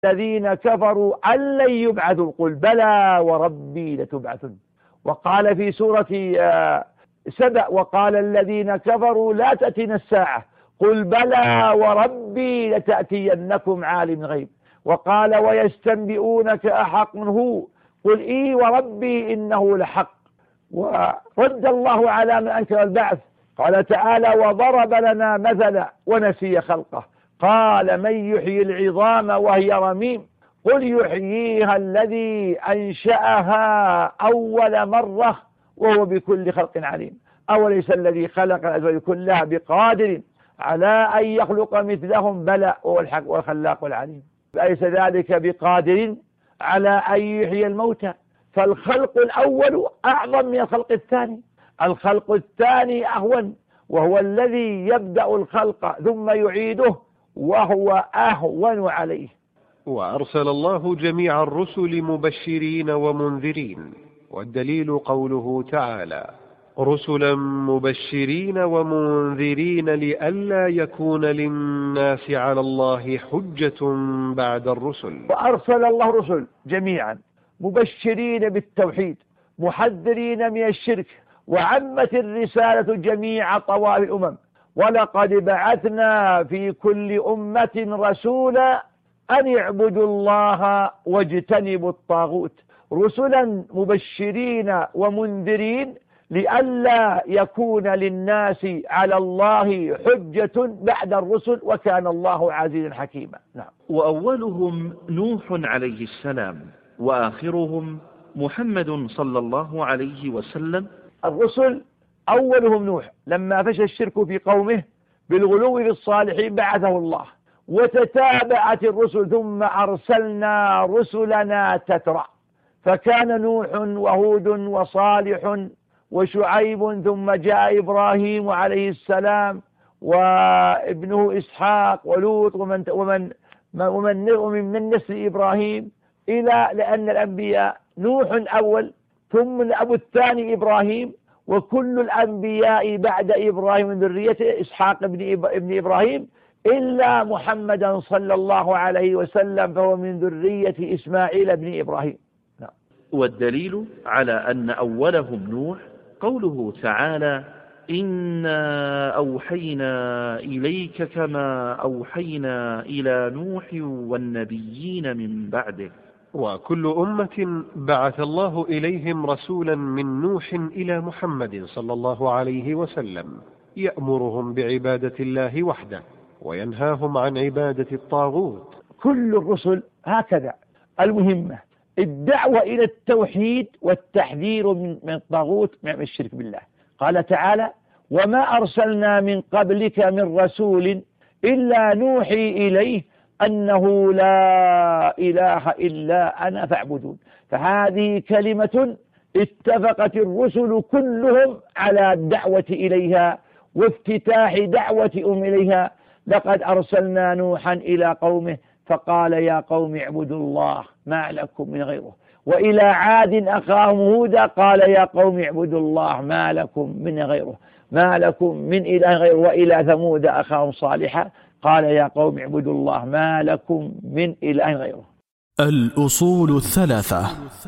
الذين كفروا أن لن يبعثوا قل بلى وربي لتبعثن. وقال في سورة سبأ وقال الذين كفروا لا تأتينا الساعة قل بلى وربي لتأتينكم عالم الغيب. وقال ويستنبئونك أحق هو قل إي وربي إنه لحق. ورد الله على من أنكر البعث قال تعالى وضرب لنا مثلا ونسي خلقه قال من يحيي العظام وهي رميم قل يحييها الذي أنشأها أول مرة وهو بكل خلق عليم أوليس الذي خلق الأزواج كلها بقادر على أن يخلق مثلهم بلى وهو الحق والخلاق العليم. أليس ذلك بقادر على أن يحيي الموتى؟ فالخلق الأول أعظم من الخلق الثاني. الخلق الثاني أهون وهو الذي يبدأ الخلق ثم يعيده وهو أهون عليه. وأرسل الله جميع الرسل مبشرين ومنذرين، والدليل قوله تعالى رسلا مبشرين ومنذرين لئلا يكون للناس على الله حجة بعد الرسل. وأرسل الله رسل جميعا مبشرين بالتوحيد محذرين من الشرك، وعمت الرسالة جميع طوائف الأمم. ولقد بعثنا في كل أمة رسولا أن يعبدوا الله واجتنبوا الطاغوت. رسلا مبشرين ومنذرين لئلا يكون للناس على الله حجة بعد الرسل وكان الله عزيزا حكيما. نعم. وأولهم نوح عليه السلام وآخرهم محمد صلى الله عليه وسلم. الرسل أولهم نوح لما فشى الشرك في قومه بالغلو في الصالحين بعثه الله، وتتابعت الرسل ثم أرسلنا رسلنا تترى، فكان نوح وهود وصالح وشعيب ثم جاء إبراهيم عليه السلام وابنه إسحاق ولوط ومن نسل إبراهيم لأن الأنبياء نوح أول ثم الأب الثاني إبراهيم، وكل الأنبياء بعد إبراهيم من ذريته إسحاق ابن إبراهيم إلا محمدا صلى الله عليه وسلم فهو من ذرية إسماعيل بن إبراهيم. نعم. والدليل على أن أولهم نوح قوله تعالى إنا أوحينا إليك كما أوحينا إلى نوح والنبيين من بعده. وكل أمة بعث الله إليهم رسولا من نوح إلى محمد صلى الله عليه وسلم يأمرهم بعبادة الله وحده وينهاهم عن عبادة الطاغوت. كل الرسل هكذا المهمة الدعوة إلى التوحيد والتحذير من الطاغوت من الشرك بالله. قال تعالى وما أرسلنا من قبلك من رسول إلا نوحي إليه أنه لا إله إلا أنا فاعبدون. فهذه كلمة اتفقت الرسل كلهم على الدعوة إليها وافتتاح دعوة إليها. لقد أرسلنا نوحا إلى قومه فقال يا قوم اعبدوا الله ما لكم من غيره، وإلى عاد أخاهم هودا قال يا قوم اعبدوا الله ما لكم من غيره ما لكم من إله غيره، وإلى ثمود أخاهم صالحا قال يا قوم اعبدوا الله ما لكم من إله غيره. الأصول الثلاثة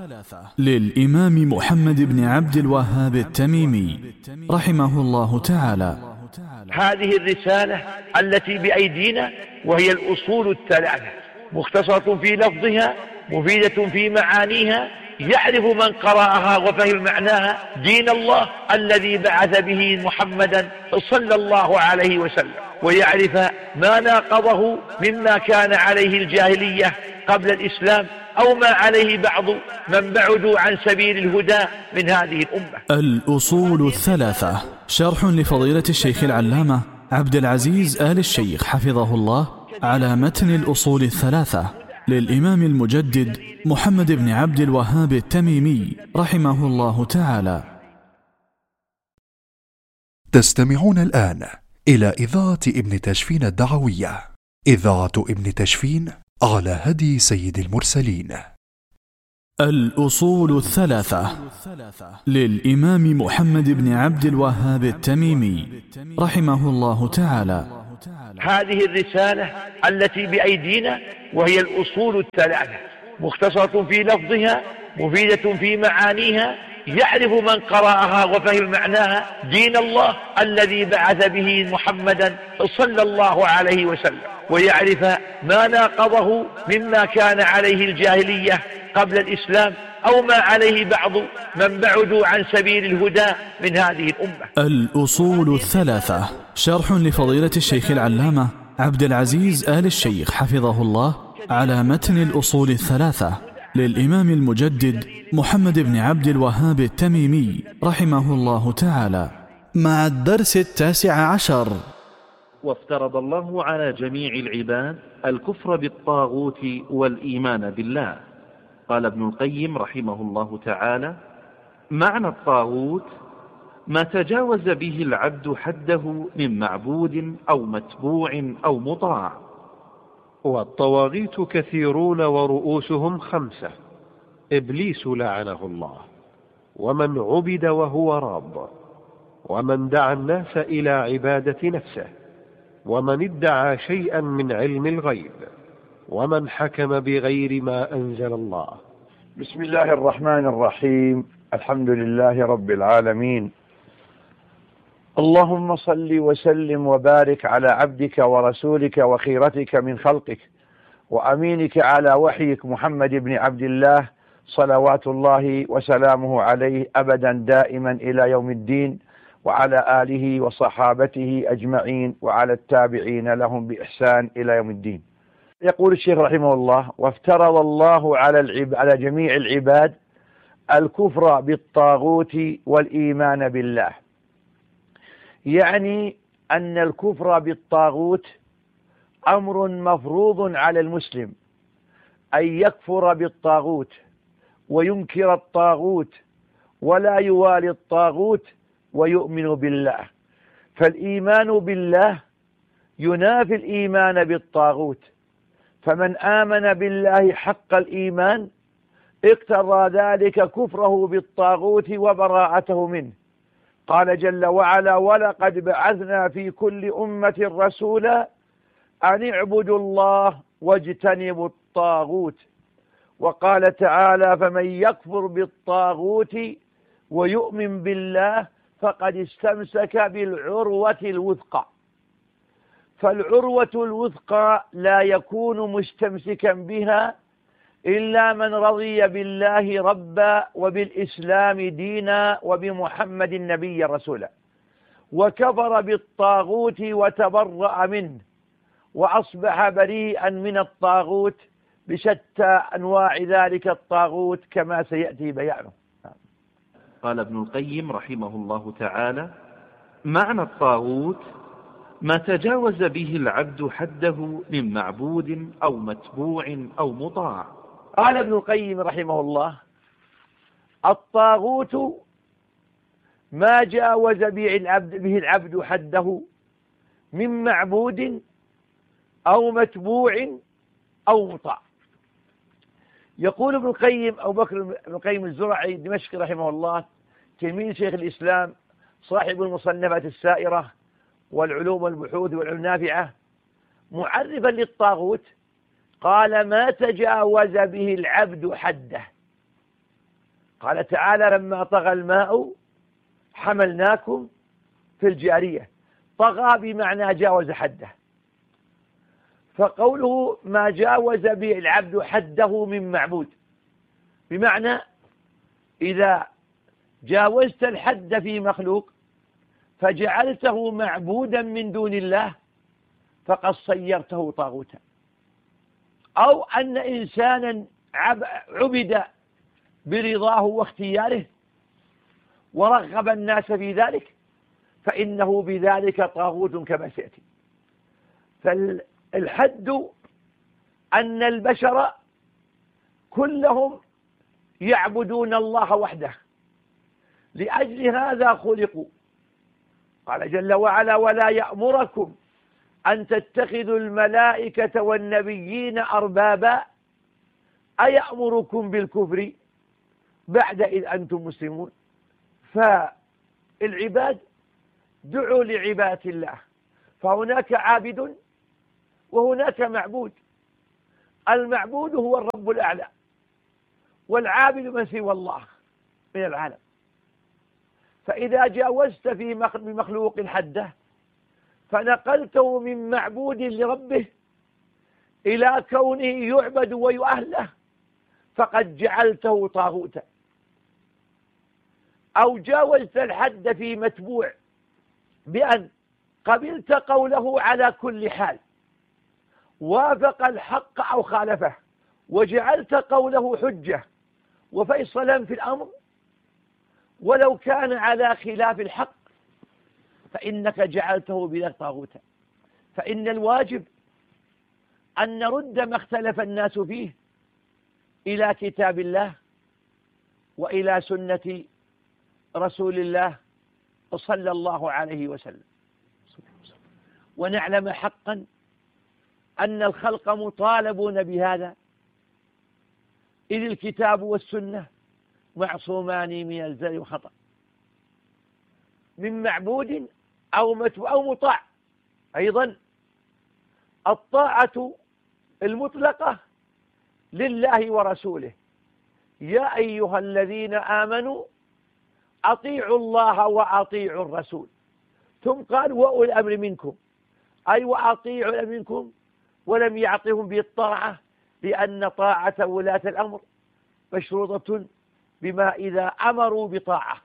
للإمام محمد بن عبد الوهاب التميمي رحمه الله تعالى. هذه الرسالة التي بأيدينا وهي الأصول الثلاثة مختصرة في لفظها مفيدة في معانيها، يعرف من قرأها وفهم معناها دين الله الذي بعث به محمدا صلى الله عليه وسلم، ويعرف ما ناقضه مما كان عليه الجاهلية قبل الإسلام أو ما عليه بعض من بعدوا عن سبيل الهدى من هذه الأمة. الأصول الثلاثة شرح لفضيلة الشيخ العلامة عبد العزيز آل الشيخ حفظه الله على متن الأصول الثلاثة للإمام المجدد محمد بن عبد الوهاب التميمي رحمه الله تعالى. تستمعون الآن إلى إذاعة ابن تشفين الدعوية، إذاعة ابن تشفين على هدي سيد المرسلين. الأصول الثلاثة للإمام محمد بن عبد الوهاب التميمي رحمه الله تعالى. تعالى. هذه الرسالة التي بأيدينا وهي الأصول الثلاثة، مختصرة في لفظها، مفيدة في معانيها، يعرف من قرأها وفهم معناها دين الله الذي بعث به محمدا صلى الله عليه وسلم، ويعرف ما ناقضه مما كان عليه الجاهلية قبل الإسلام أو ما عليه بعض من بعدوا عن سبيل الهدى من هذه الأمة. الأصول الثلاثة، شرح لفضيلة الشيخ العلامة عبد العزيز آل الشيخ حفظه الله على متن الأصول الثلاثة للإمام المجدد محمد بن عبد الوهاب التميمي رحمه الله تعالى، مع الدرس 19. وافترض الله على جميع العباد الكفر بالطاغوت والإيمان بالله. قال ابن القيم رحمه الله تعالى: معنى الطاغوت ما تجاوز به العبد حده من معبود أو متبوع أو مطاع. والطواغيت كثيرون ورؤوسهم 5: إبليس لعنه الله، ومن عبد وهو راض، ومن دعا الناس إلى عبادة نفسه، ومن ادعى شيئا من علم الغيب، ومن حكم بغير ما أنزل الله. بسم الله الرحمن الرحيم. الحمد لله رب العالمين، اللهم صل وسلم وبارك على عبدك ورسولك وخيرتك من خلقك وأمينك على وحيك محمد بن عبد الله صلوات الله وسلامه عليه أبدا دائما إلى يوم الدين، وعلى آله وصحابته أجمعين، وعلى التابعين لهم بإحسان إلى يوم الدين. يقول الشيخ رحمه الله: وافترض الله على جميع العباد الكفر بالطاغوت والإيمان بالله. يعني أن الكفر بالطاغوت أمر مفروض على المسلم، أن يكفر بالطاغوت وينكر الطاغوت ولا يوالي الطاغوت ويؤمن بالله. فالإيمان بالله ينافي الإيمان بالطاغوت، فمن آمن بالله حق الإيمان اقتضى ذلك كفره بالطاغوت وبراءته منه. قال جل وعلا: ولقد بعثنا في كل أمة رسولا أن اعبدوا الله واجتنبوا الطاغوت. وقال تعالى: فمن يكفر بالطاغوت ويؤمن بالله فقد استمسك بالعروة الوثقى. فالعروة الوثقى لا يكون مستمسكا بها إلا من رضي بالله ربا وبالإسلام دينا وبمحمد نبيا رسولا، وكفر بالطاغوت وتبرأ منه، وأصبح بريئا من الطاغوت بشتى أنواع ذلك الطاغوت كما سيأتي بيانه. قال ابن القيم رحمه الله تعالى: معنى الطاغوت ما تجاوز به العبد حده من معبود أو متبوع أو مطاع. قال ابن القيم رحمه الله: الطاغوت ما جاوز به العبد حده من معبود أو متبوع أو مطاع. يقول ابن القيم أبو بكر بن القيم الزرعي دمشقي رحمه الله، تلميذ شيخ الإسلام صاحب المصنفات السائرة والعلوم والبحوث والعلوم النافعة، معرفا للطاغوت قال: ما تجاوز به العبد حده. قال تعالى: لما طغى الماء حملناكم في الجارية. طغى بمعنى جاوز حده. فقوله ما جاوز به العبد حده من معبود، بمعنى إذا جاوزت الحد في مخلوق فجعلته معبودا من دون الله فقد صيرته طاغوتا، أو أن إنسانا عبد برضاه واختياره ورغب الناس في ذلك فإنه بذلك طاغوت كما سيأتي. فالحد أن البشر كلهم يعبدون الله وحده، لأجل هذا خلقوا. قال جل وعلا: ولا يأمركم أن تتخذوا الملائكة والنبيين أربابا أيأمركم بالكفر بعد إذ أنتم مسلمون. فالعباد دعوا لعبادة الله، فهناك عابد وهناك معبود. المعبود هو الرب الأعلى، والعابد من سوى الله من العالم. فإذا جاوزت في مخلوق حده فنقلته من معبود لربه إلى كونه يعبد ويؤهله فقد جعلته طاغوتا. أو جاوزت الحد في متبوع بأن قبلت قوله على كل حال، وافق الحق أو خالفه، وجعلت قوله حجة وفيصلا في الأمر ولو كان على خلاف الحق، فإنك جعلته بذلك طاغوتا. فإن الواجب أن نرد ما اختلف الناس فيه إلى كتاب الله وإلى سنة رسول الله صلى الله عليه وسلم، ونعلم حقا أن الخلق مطالبون بهذا، إذ الكتاب والسنة معصومان من الزلل والخطأ من معبود أو مطاع. أيضا الطاعة المطلقة لله ورسوله، يا أيها الذين آمنوا أطيعوا الله وأطيعوا الرسول، ثم قال وأولي الأمر منكم، أي وأطيعوا الأمر منكم، ولم يعطهم بالطاعة، لأن طاعة ولاة الأمر مشروطة بما إذا أمروا بطاعة.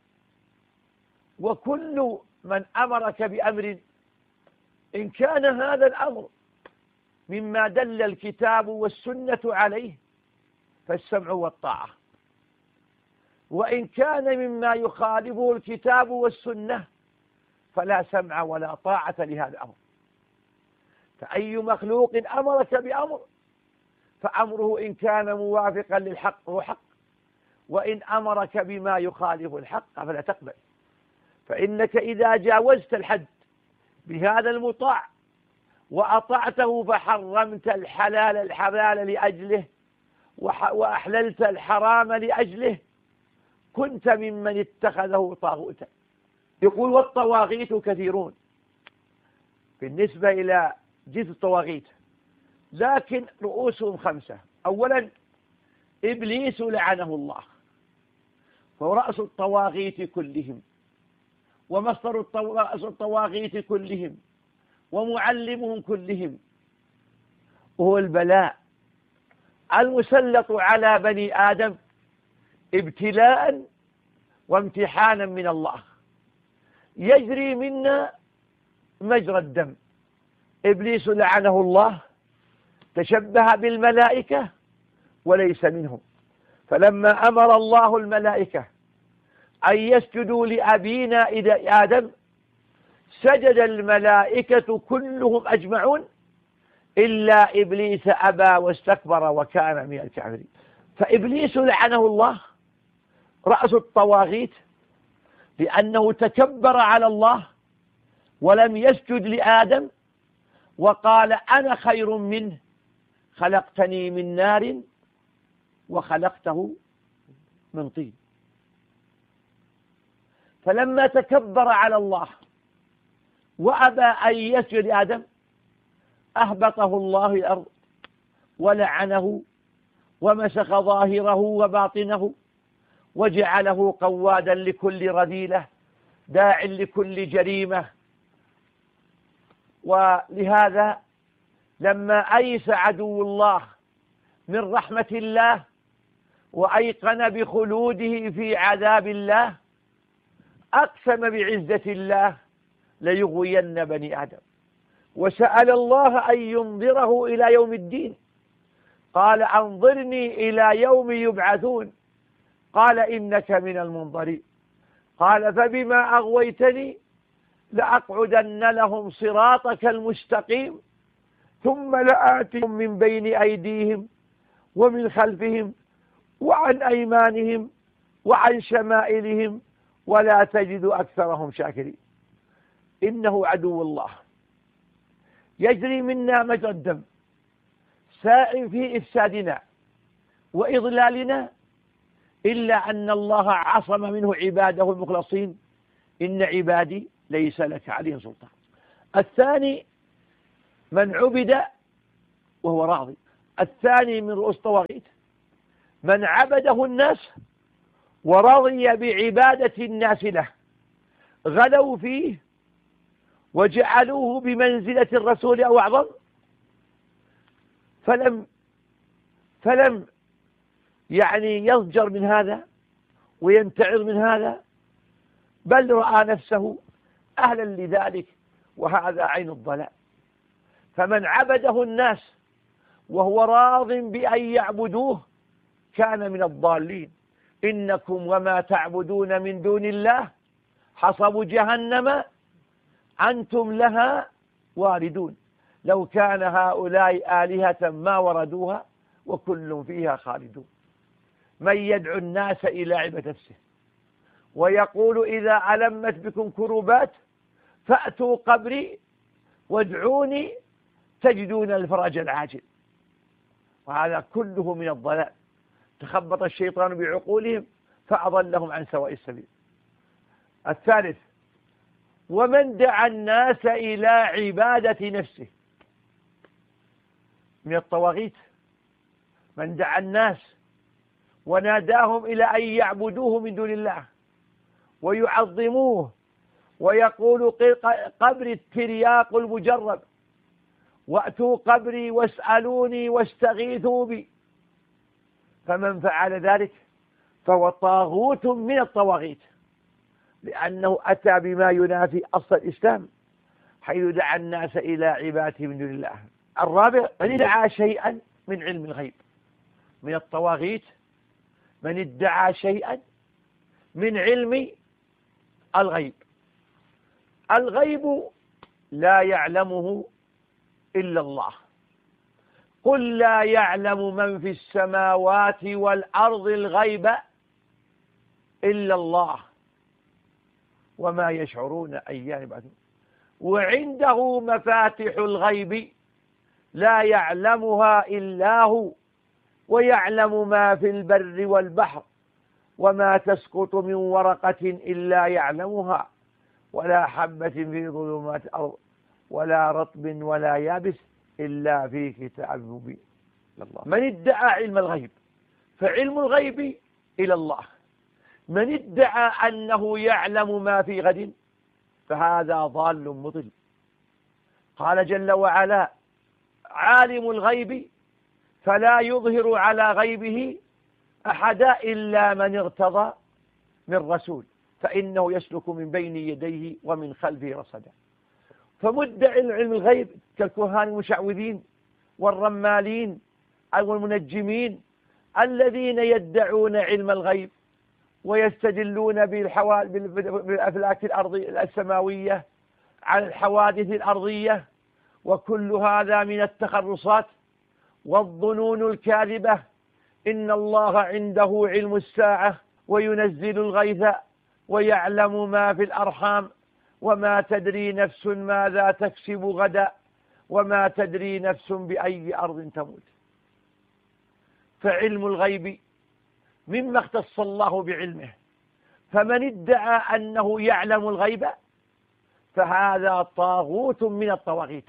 وكل من أمرك بأمر إن كان هذا الأمر مما دل الكتاب والسنة عليه فالسمع والطاعة، وإن كان مما يخالفه الكتاب والسنة فلا سمع ولا طاعة لهذا الأمر. فأي مخلوق أمرك بأمر فأمره إن كان موافقا للحق هو حق، وإن أمرك بما يخالف الحق فلا تقبل. فإنك إذا جاوزت الحد بهذا المطاع وأطعته فحرمت الحلال لأجله وأحللت الحرام لأجله كنت ممن اتخذه طاغوتا. يقول والطواغيت كثيرون بالنسبة إلى جنس الطواغيت، لكن رؤوسهم 5. أولا إبليس لعنه الله، فهو رأس الطواغيت كلهم ومصدر رأس الطواغيت كلهم ومعلمهم كلهم، وهو البلاء المسلط على بني آدم ابتلاء وامتحانا من الله، يجري منا مجرى الدم. إبليس لعنه الله تشبه بالملائكة وليس منهم، فلما أمر الله الملائكة أن يسجدوا لأبينا آدم سجد الملائكة كلهم أجمعون إلا إبليس أبى واستكبر وكان من الكافرين. فإبليس لعنه الله رأس الطواغيت لأنه تكبر على الله ولم يسجد لآدم وقال أنا خير منه خلقتني من نار وخلقته من طين. فلما تكبر على الله وأبى أن يسجد لآدم أهبطه الله الأرض ولعنه ومسخ ظاهره وباطنه وجعله قوادا لكل رذيلة داع لكل جريمة. ولهذا لما أيس عدو الله من رحمة الله وأيقن بخلوده في عذاب الله أقسم بعزة الله ليغوين بني آدم، وسأل الله أن ينظره إلى يوم الدين، قال أنظرني إلى يوم يبعثون، قال إنك من المنظرين، قال فبما أغويتني لأقعدن لهم صراطك المستقيم ثم لآتهم من بين أيديهم ومن خلفهم وعن أيمانهم وعن شمائلهم ولا تجد أكثرهم شاكرين. إنه عدو الله يجري منا مجرى الدم، ساء في إفسادنا وإضلالنا، إلا أن الله عصم منه عباده المخلصين، إن عبادي ليس لك عليهم سلطان. الثاني من عبد وهو راضي. الثاني من رؤوس الطواغيت من عبده الناس ورضي بعبادة الناس له، غلوا فيه وجعلوه بمنزلة الرسول أو أعظم، فلم يعني يضجر من هذا وينتعظ من هذا، بل رأى نفسه أهلا لذلك، وهذا عين الضلال. فمن عبده الناس وهو راض بأن يعبدوه كان من الضالين. إنكم وما تعبدون من دون الله حصب جهنم أنتم لها واردون. لو كان هؤلاء آلهة ما وردوها وكل فيها خالدون. من يدعو الناس إلى عبادة نفسه ويقول إذا ألمت بكم كربات فأتوا قبري وادعوني تجدون الفرج العاجل. وهذا كله من الضلال، تخبط الشيطان بعقولهم فأضلهم عن سواء السبيل. الثالث ومن دعا الناس إلى عبادة نفسه من الطواغيت، من دعا الناس وناداهم إلى أن يعبدوه من دون الله ويعظموه ويقول قبري الترياق المجرب، وأتوا قبري واسألوني واستغيثوا بي، فمن فعل ذلك فهو طاغوت من الطواغيت، لأنه أتى بما ينافي أصل الإسلام حيث دعا الناس إلى عبادته من دون الله. الرابع من ادعى شيئا من علم الغيب من الطواغيت، من ادعى شيئا من علم الغيب. الغيب لا يعلمه إلا الله. قل لا يعلم من في السماوات والأرض الغيب إلا الله وما يشعرون أيان يبعثون. وعنده مفاتح الغيب لا يعلمها إلا هو ويعلم ما في البر والبحر وما تسقط من ورقة إلا يعلمها ولا حبة في ظلمات الأرض ولا رطب ولا يابس إلا في كتاب مبين. من ادعى علم الغيب فعلم الغيب إلى الله. من ادعى أنه يعلم ما في غد فهذا ضال مضل. قال جل وعلا عالم الغيب فلا يظهر على غيبه أحدا إلا من ارتضى من رسول فإنه يسلك من بين يديه ومن خلفه رصدا. فمدعي علم الغيب كالكهان المشعوذين والرمالين أو المنجمين الذين يدعون علم الغيب ويستدلون بالأفلاك السماوية على الحوادث الأرضية، وكل هذا من التخرصات والظنون الكاذبة. إن الله عنده علم الساعة وينزل الغيث ويعلم ما في الأرحام وما تدري نفس ماذا تكسب غدا وما تدري نفس بأي أرض تموت. فعلم الغيب مما اختص الله بعلمه، فمن ادعى أنه يعلم الغيب فهذا طاغوت من الطواغيت.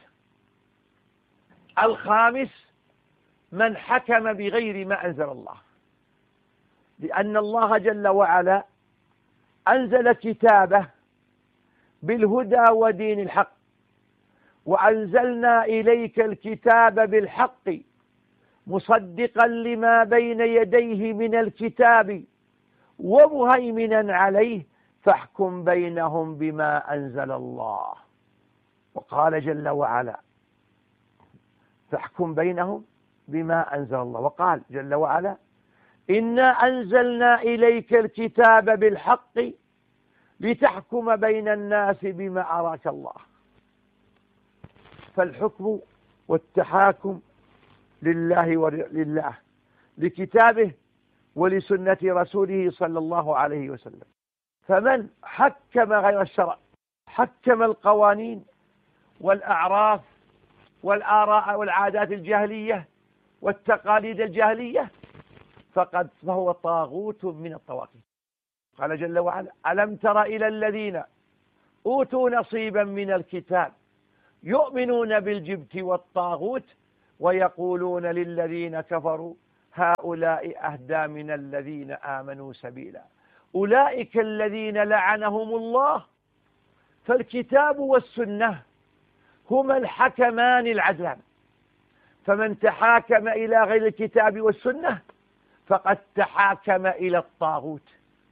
الخامس من حكم بغير ما أنزل الله، لأن الله جل وعلا أنزل كتابه بالهدى ودين الحق، وأنزلنا إليك الكتاب بالحق مصدقا لما بين يديه من الكتاب ومهيمنا عليه فاحكم بينهم بما أنزل الله. وقال جل وعلا فاحكم بينهم بما أنزل الله. وقال جل وعلا إنا أنزلنا إليك الكتاب بالحق لتحكم بين الناس بما أراك الله. فالحكم والتحاكم لله لكتابه ولسنة رسوله صلى الله عليه وسلم. فمن حكم غير الشرع، حكم القوانين والأعراف والآراء والعادات الجاهلية والتقاليد الجاهلية فهو طاغوت من الطواغيت. قال جل وعلا ألم تر إلى الذين أوتوا نصيبا من الكتاب يؤمنون بالجبت والطاغوت ويقولون للذين كفروا هؤلاء أهدى من الذين آمنوا سبيلا. أولئك الذين لعنهم الله. فالكتاب والسنة هما الحكمان العدلان، فمن تحاكم إلى غير الكتاب والسنة فقد تحاكم إلى الطاغوت.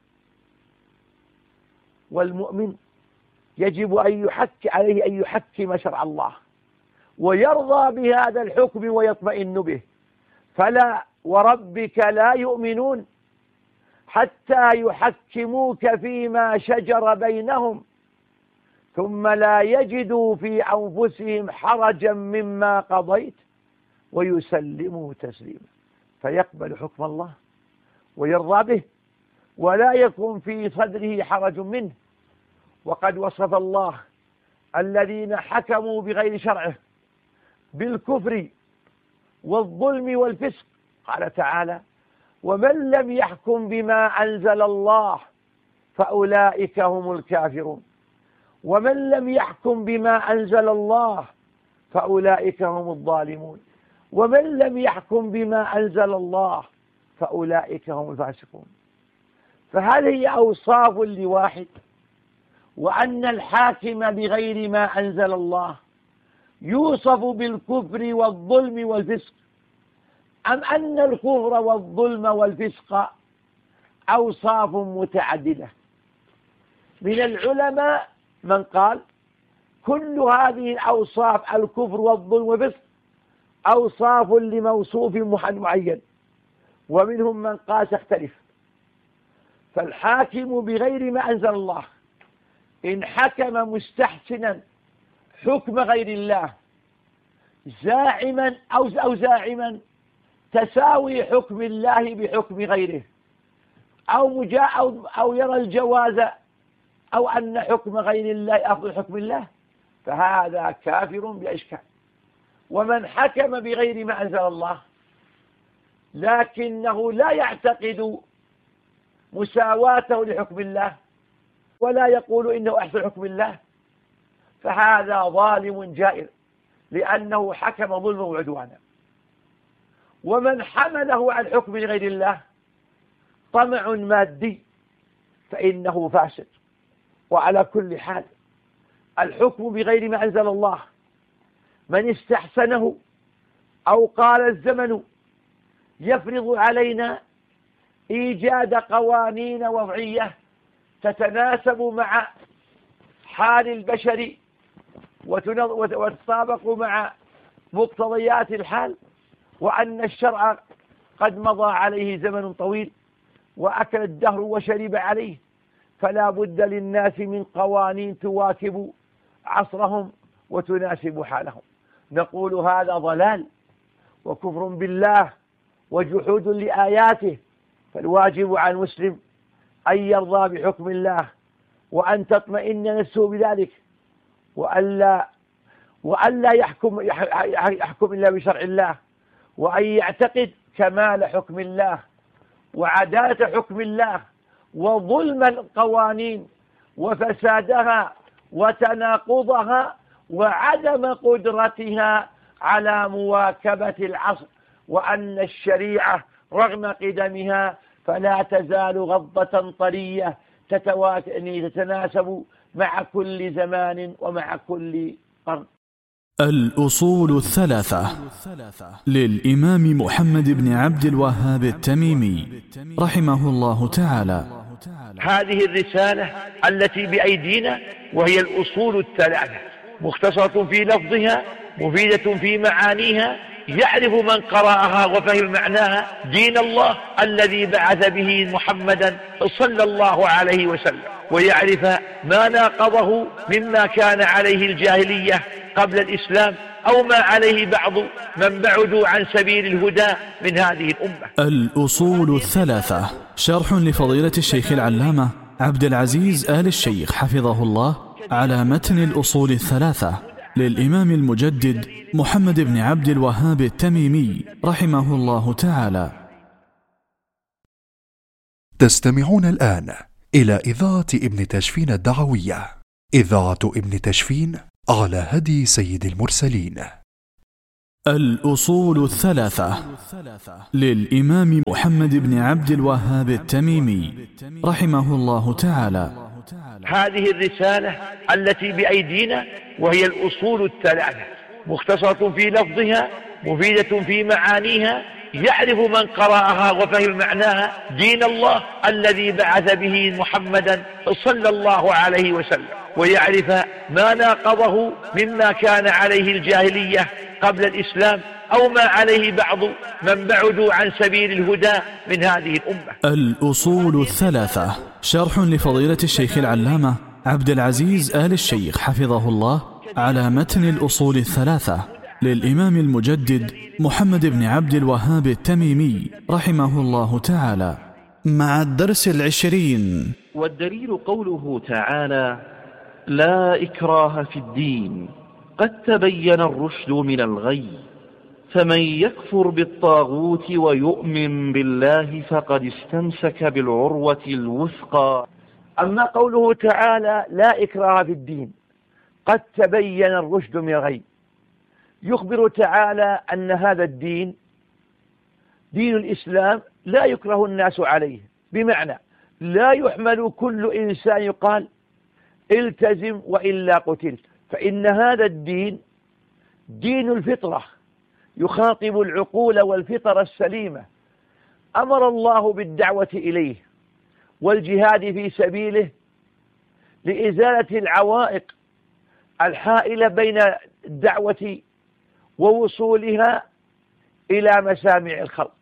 والمؤمن يجب أن عليه أن يحكم شرع الله ويرضى بهذا الحكم ويطمئن به. فلا وربك لا يؤمنون حتى يحكموك فيما شجر بينهم ثم لا يجدوا في أنفسهم حرجا مما قضيت ويسلموا تسليما. فيقبل حكم الله ويرضى به ولا يكون في صدره حرج منه. وقد وصف الله الذين حكموا بغير شرعه بالكفر والظلم والفسق، قال تعالى: ومن لم يحكم بما أنزل الله فأولئك هم الكافرون. ومن لم يحكم بما أنزل الله فأولئك هم الظالمون. ومن لم يحكم بما أنزل الله فأولئك هم الفاسقون. فهل هي أوصاف لواحد؟ وأن الحاكم بغير ما أنزل الله يوصف بالكفر والظلم والفسق، أم أن الكفر والظلم والفسق أوصاف متعددة؟ من العلماء من قال كل هذه الأوصاف الكفر والظلم والفسق أوصاف لموصوف معين، ومنهم من قال تختلف. فالحاكم بغير ما أنزل الله إن حكم مستحسنا حكم غير الله زاعما أو زاعما تساوي حكم الله بحكم غيره أو يرى الجواز أو أن حكم غير الله أفضل حكم الله، فهذا كافر بلا إشكال. ومن حكم بغير ما أنزل الله لكنه لا يعتقد مساواته لحكم الله ولا يقول إنه أحسن حكم الله، فهذا ظالم جائر لأنه حكم ظلما وعدوانا. ومن حمله عن حكم غير الله طمع مادي فإنه فاسد. وعلى كل حال الحكم بغير ما أنزل الله من استحسنه أو قال الزمن يفرض علينا إيجاد قوانين وضعية تتناسب مع حال البشر وتطابق مع مقتضيات الحال، وأن الشرع قد مضى عليه زمن طويل وأكل الدهر وشرب عليه، فلا بد للناس من قوانين تواكب عصرهم وتناسب حالهم. نقول هذا ضلال وكفر بالله وجحود لآياته. فالواجب على المسلم أن يرضى بحكم الله وأن تطمئن نفسه بذلك، وألا يحكم إلا بشرع الله، وأن يعتقد كمال حكم الله وعدالة حكم الله وظلم القوانين وفسادها وتناقضها وعدم قدرتها على مواكبة العصر، وأن الشريعة رغم قدمها فلا تزال غضة طرية تتناسب مع كل زمان ومع كل قرن. الأصول الثلاثة للإمام محمد بن عبد الوهاب التميمي رحمه الله تعالى. هذه الرسالة التي بأيدينا وهي الأصول الثلاثة، مختصرة في لفظها مفيدة في معانيها، يعرف من قرأها وفهم معناها دين الله الذي بعث به محمدا صلى الله عليه وسلم، ويعرف ما ناقضه مما كان عليه الجاهلية قبل الإسلام أو ما عليه بعض من بعدوا عن سبيل الهدى من هذه الأمة. الأصول الثلاثة شرح لفضيلة الشيخ العلامة عبد العزيز آل الشيخ حفظه الله على متن الأصول الثلاثة للإمام المجدد محمد بن عبد الوهاب التميمي رحمه الله تعالى. تستمعون الآن إلى إذاعة ابن تشفين الدعوية. إذاعة ابن تشفين على هدي سيد المرسلين. الأصول الثلاثة للإمام محمد بن عبد الوهاب التميمي رحمه الله تعالى. هذه الرسالة التي بأيدينا وهي الأصول الثلاثة، مختصرة في لفظها، مفيدة في معانيها، يعرف من قرأها وفهم معناها دين الله الذي بعث به محمدا صلى الله عليه وسلم، ويعرف ما ناقضه مما كان عليه الجاهلية قبل الإسلام أو ما عليه بعض من بعدوا عن سبيل الهدى من هذه الأمة. الأصول الثلاثة شرح لفضيلة الشيخ العلامة عبد العزيز آل الشيخ حفظه الله على متن الأصول الثلاثة للإمام المجدد محمد بن عبد الوهاب التميمي رحمه الله تعالى، مع الدرس 20. والدليل قوله تعالى: لا إكراه في الدين قد تبين الرشد من الغي، فمن يكفر بالطاغوت ويؤمن بالله فقد استمسك بالعروة الوثقى. أما قوله تعالى لا إكراه في الدين قد تبين الرشد من الغي، يخبر تعالى أن هذا الدين دين الإسلام لا يكره الناس عليه، بمعنى لا يحمل كل إنسان يقال التزم وإلا قتلت، فإن هذا الدين دين الفطرة يخاطب العقول والفطر السليمة، أمر الله بالدعوة إليه والجهاد في سبيله لإزالة العوائق الحائلة بين الدعوة ووصولها إلى مسامع الخلق،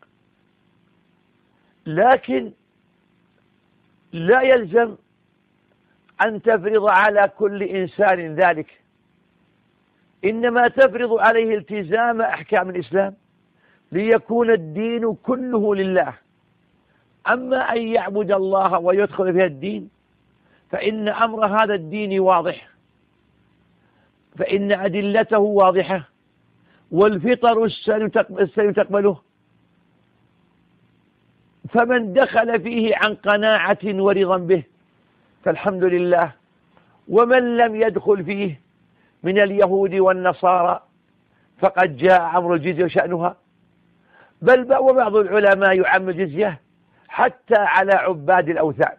لكن لا يلزم أن تفرض على كل إنسان ذلك، إنما تفرض عليه التزام أحكام الإسلام ليكون الدين كله لله. أما أن يعبد الله ويدخل في الدين فإن أمر هذا الدين واضح، فإن أدلته واضحة والفطر السليم تقبله، فمن دخل فيه عن قناعة ورضا به فالحمد لله، ومن لم يدخل فيه من اليهود والنصارى فقد جاء أمر الجزية وشأنها، بل وبعض العلماء يعم الجزية حتى على عباد الأوثان.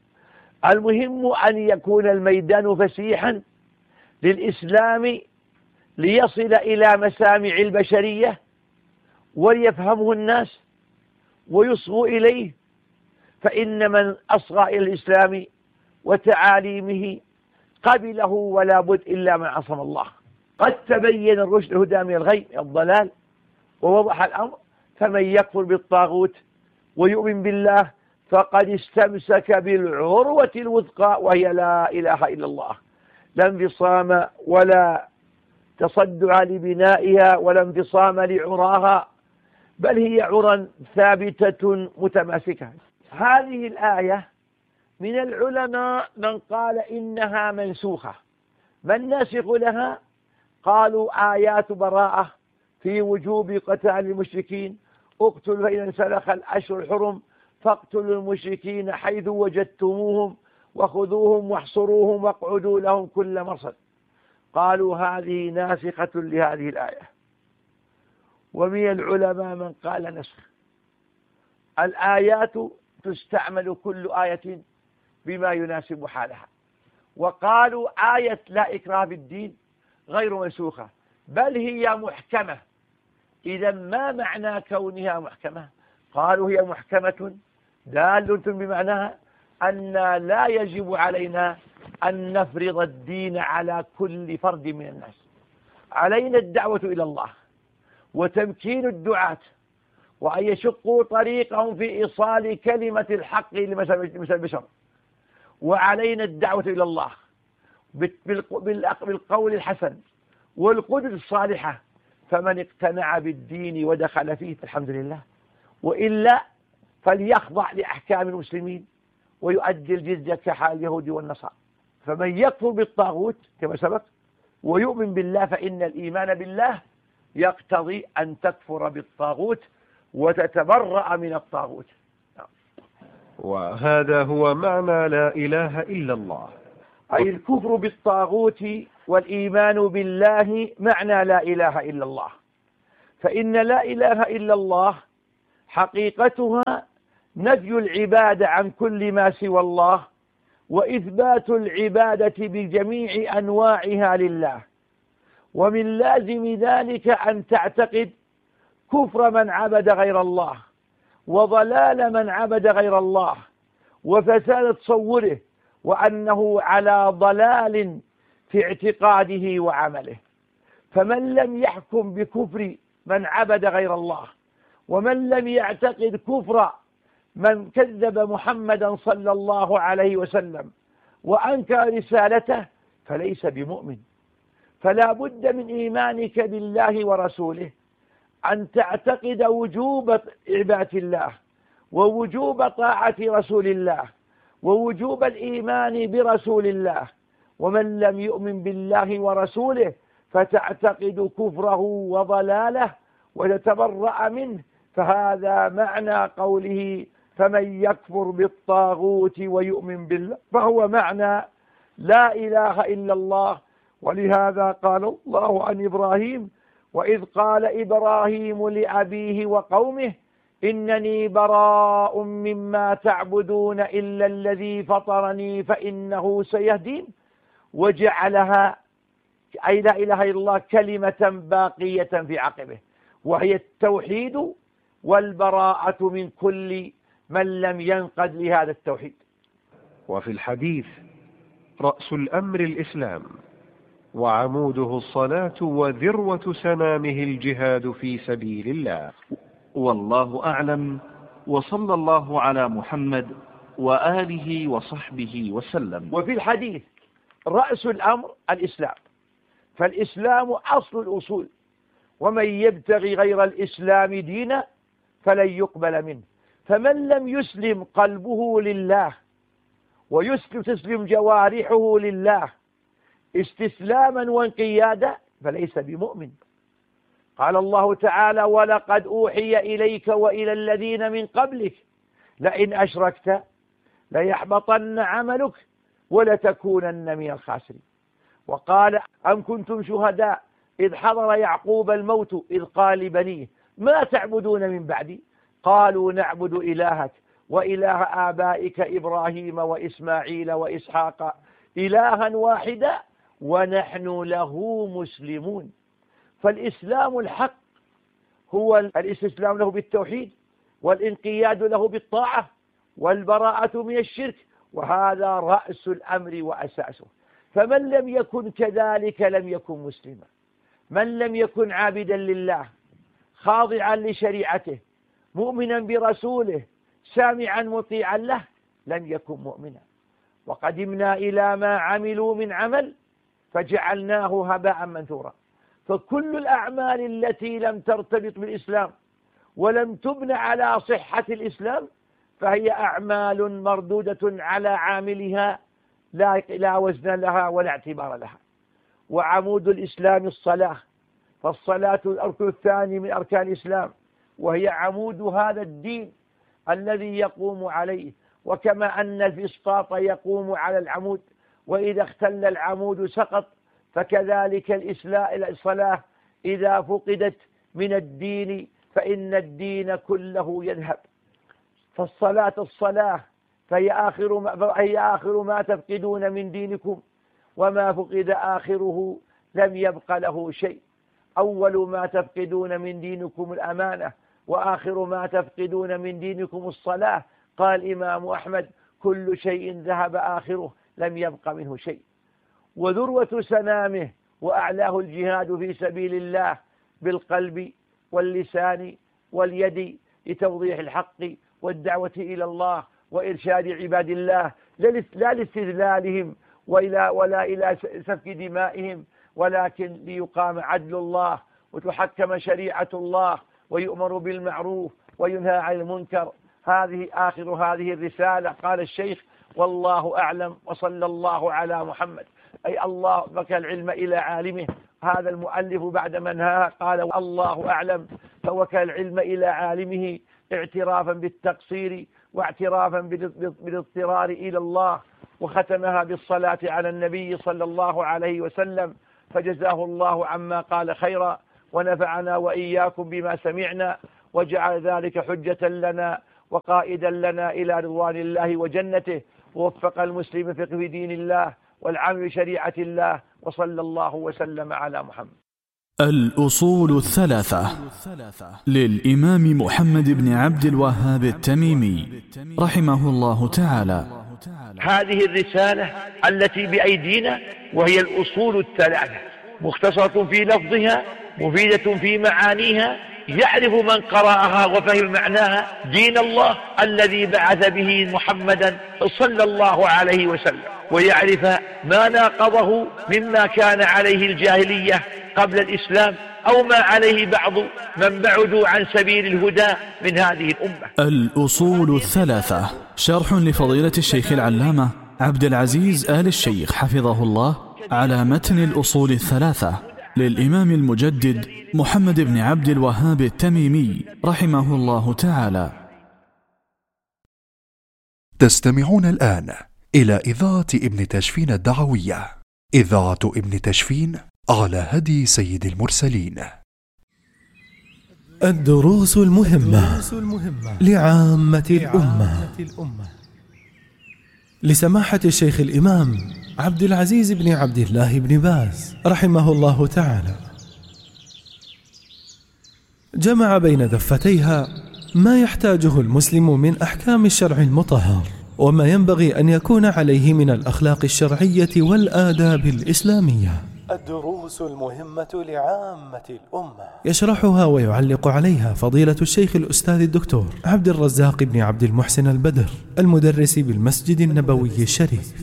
المهم أن يكون الميدان فسيحا للإسلام ليصل إلى مسامع البشرية وليفهمه الناس ويصغوا إليه، فإن من أصغى إلى الإسلام وتعاليمه قبله ولا بد إلا من عصم الله. قد تبين الرشد الهدى من الغي الضلال ووضح الأمر، فمن يكفر بالطاغوت ويؤمن بالله فقد استمسك بالعروة الوثقى وهي لا إله إلا الله، لا انفصام ولا تصدع لبنائها ولا انفصام لعراها، بل هي عرى ثابتة متماسكة. هذه الآية من العلماء من قال إنها منسوخة، ما الناسخ لها؟ قالوا آيات براءة في وجوب قتال المشركين، اقتلوا فإذا انسلخ الأشهر الحرم فاقتلوا المشركين حيث وجدتموهم وخذوهم واحصروهم واقعدوا لهم كل مرصد. قالوا هذه ناسخة لهذه الآية. ومن العلماء من قال نسخ. الآيات تستعمل كل آية بما يناسب حالها، وقالوا آية لا إكراه في الدين غير منسوخة بل هي محكمة. إذا ما معنى كونها محكمة؟ قالوا هي محكمة دالة بمعناها أن لا يجب علينا أن نفرض الدين على كل فرد من الناس، علينا الدعوة إلى الله وتمكين الدعاة وأن يشقوا طريقهم في إيصال كلمة الحق لمثل البشر، وعلينا الدعوة إلى الله بالقول الحسن والقدر الصالحة، فمن اقتنع بالدين ودخل فيه فالحمد لله، وإلا فليخضع لأحكام المسلمين ويؤدي الجزية كحال اليهود والنصارى. فمن يكفر بالطاغوت كما سبق ويؤمن بالله فإن الإيمان بالله يقتضي أن تكفر بالطاغوت وتتبرأ من الطاغوت. وهذا هو معنى لا إله إلا الله. أي الكفر بالطاغوت والإيمان بالله معنى لا إله إلا الله. فإن لا إله إلا الله حقيقتها نفي العبادة عن كل ما سوى الله، وإثبات العبادة بجميع أنواعها لله. ومن لازم ذلك أن تعتقد كفر من عبد غير الله، وضلال من عبد غير الله، وفساد تصوره، وأنه على ضلال في اعتقاده وعمله. فمن لم يحكم بكفر من عبد غير الله، ومن لم يعتقد كفر من كذب محمدا صلى الله عليه وسلم وأنكر رسالته، فليس بمؤمن. فلا بد من إيمانك بالله ورسوله أن تعتقد وجوب عبادة الله، ووجوب طاعة رسول الله، ووجوب الإيمان برسول الله. ومن لم يؤمن بالله ورسوله فتعتقد كفره وضلاله وتتبرأ منه. فهذا معنى قوله فمن يكفر بالطاغوت ويؤمن بالله، فهو معنى لا إله إلا الله. ولهذا قال الله عن إبراهيم: وإذ قال إبراهيم لأبيه وقومه إنني براء مما تعبدون إلا الذي فطرني فإنه سيهدين. وجعلها أي لا إله إلا الله كلمة باقية في عقبه، وهي التوحيد والبراءة من كل من لم ينقد لهذا التوحيد. وفي الحديث: رأس الأمر الإسلام، وعموده الصلاة، وذروة سنامه الجهاد في سبيل الله. والله أعلم، وصلى الله على محمد وآله وصحبه وسلم. وفي الحديث: رأس الأمر الإسلام، فالإسلام أصل الأصول، ومن يبتغي غير الإسلام دينا فلن يقبل منه. فمن لم يسلم قلبه لله وتسلم جوارحه لله استسلاما وانقيادا فليس بمؤمن. قال الله تعالى: ولقد أوحي إليك وإلى الذين من قبلك لئن أشركت ليحبطن عملك ولتكونن من الخاسرين. وقال: أم كنتم شهداء إذ حضر يعقوب الموت إذ قال لبنيه ما تعبدون من بعدي قالوا نعبد إلهك وإله آبائك إبراهيم وإسماعيل وإسحاق إلها واحدا ونحن له مسلمون. فالإسلام الحق هو الاستسلام له بالتوحيد، والانقياد له بالطاعة، والبراءة من الشرك، وهذا رأس الأمر وأساسه. فمن لم يكن كذلك لم يكن مسلما. من لم يكن عابدا لله خاضعا لشريعته مؤمنا برسوله سامعا مطيعا له لم يكن مؤمنا. وقدمنا إلى ما عملوا من عمل فجعلناه هباء منثورا. فكل الأعمال التي لم ترتبط بالإسلام ولم تبنى على صحة الإسلام فهي أعمال مردودة على عاملها لا وزن لها ولا اعتبار لها. وعمود الإسلام الصلاة، فالصلاة الركن الثاني من أركان الإسلام، وهي عمود هذا الدين الذي يقوم عليه. وكما أن الفسطاط يقوم على العمود، وإذا اختل العمود سقط، فكذلك الصلاة إذا فقدت من الدين فإن الدين كله يذهب. الصلاة فهي آخر ما تفقدون من دينكم، وما فقد آخره لم يبق له شيء. أول ما تفقدون من دينكم الأمانة، وآخر ما تفقدون من دينكم الصلاة. قال الإمام أحمد: كل شيء ذهب آخره لم يبق منه شيء. وذروة سنامه وأعلاه الجهاد في سبيل الله بالقلب واللسان واليد لتوضيح الحق والدعوة إلى الله وإرشاد عباد الله، لا لاستذلالهم ولا إلى سفك دمائهم، ولكن ليقام عدل الله وتحكم شريعة الله ويؤمر بالمعروف وينهى عن المنكر. هذه آخر هذه الرسالة. قال الشيخ: والله أعلم، وصلى الله على محمد. أي الله بكى العلم إلى عالمه. هذا المؤلف بعد ما انهى قال: الله أعلم، فوكى العلم إلى عالمه اعترافا بالتقصير واعترافا بالاضطرار إلى الله وختمها بالصلاة على النبي صلى الله عليه وسلم، فجزاه الله عما قال خيرا، ونفعنا وإياكم بما سمعنا، وجعل ذلك حجة لنا وقائدا لنا إلى رضوان الله وجنته، ووفق المسلم فقه في دين الله والعمل بشريعة الله، وصلى الله وسلم على محمد. الأصول الثلاثة للإمام محمد بن عبد الوهاب التميمي رحمه الله تعالى. هذه الرسالة التي بأيدينا وهي الأصول الثلاثة، مختصرة في لفظها، مفيدة في معانيها، يعرف من قرأها وفهم معناها دين الله الذي بعث به محمدا صلى الله عليه وسلم، ويعرف ما ناقضه مما كان عليه الجاهلية قبل الإسلام أو ما عليه بعض من بعدوا عن سبيل الهدى من هذه الأمة. الأصول الثلاثة شرح لفضيلة الشيخ العلامة عبد العزيز آل الشيخ حفظه الله على متن الأصول الثلاثة للإمام المجدد محمد بن عبد الوهاب التميمي رحمه الله تعالى. تستمعون الآن إلى إذاعة ابن تشفين الدعوية، إذاعة ابن تشفين على هدي سيد المرسلين. الدروس المهمة لعامة الأمة، لسماحة الشيخ الإمام عبد العزيز بن عبد الله بن باز رحمه الله تعالى، جمع بين دفتيها ما يحتاجه المسلم من أحكام الشرع المطهر، وما ينبغي أن يكون عليه من الأخلاق الشرعية والآداب الإسلامية. الدروس المهمة لعامة الأمة، يشرحها ويعلق عليها فضيلة الشيخ الأستاذ الدكتور عبد الرزاق بن عبد المحسن البدر، المدرس بالمسجد النبوي الشريف.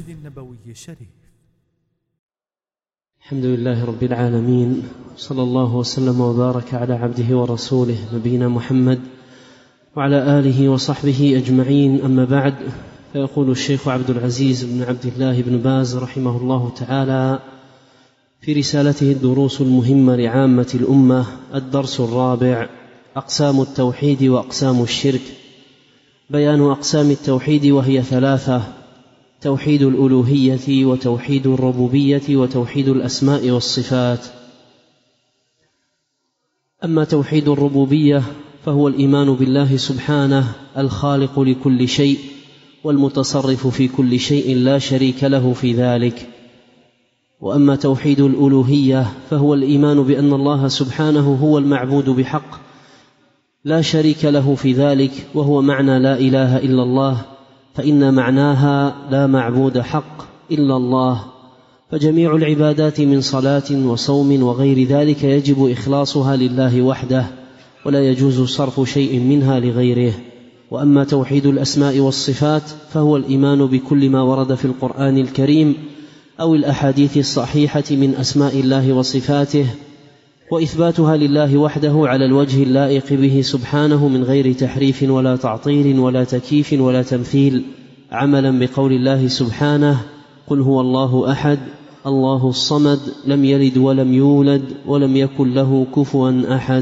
الحمد لله رب العالمين، صلى الله وسلم وبارك على عبده ورسوله نبينا محمد وعلى آله وصحبه أجمعين. أما بعد، فيقول الشيخ عبد العزيز بن عبد الله بن باز رحمه الله تعالى في رسالته الدروس المهمة لعامة الأمة، الدرس الرابع: أقسام التوحيد وأقسام الشرك. بيان أقسام التوحيد وهي ثلاثة: توحيد الألوهية، وتوحيد الربوبية، وتوحيد الأسماء والصفات. أما توحيد الربوبية فهو الإيمان بالله سبحانه الخالق لكل شيء والمتصرف في كل شيء لا شريك له في ذلك. وأما توحيد الألوهية فهو الإيمان بأن الله سبحانه هو المعبود بحق لا شريك له في ذلك، وهو معنى لا إله إلا الله، فإن معناها لا معبود حق إلا الله. فجميع العبادات من صلاة وصوم وغير ذلك يجب إخلاصها لله وحده، ولا يجوز صرف شيء منها لغيره. وأما توحيد الأسماء والصفات فهو الإيمان بكل ما ورد في القرآن الكريم أو الأحاديث الصحيحة من أسماء الله وصفاته، وإثباتها لله وحده على الوجه اللائق به سبحانه من غير تحريف ولا تعطيل ولا تكييف ولا تمثيل، عملا بقول الله سبحانه: قل هو الله أحد الله الصمد لم يلد ولم يولد ولم يكن له كفوا أحد.